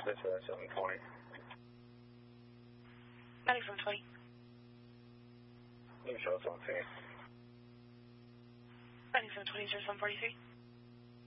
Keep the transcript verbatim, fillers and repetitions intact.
That's uh, seven twenty. ninety-seven twenty. You can show us on scene. ninety-seven twenty, zero seven forty-three.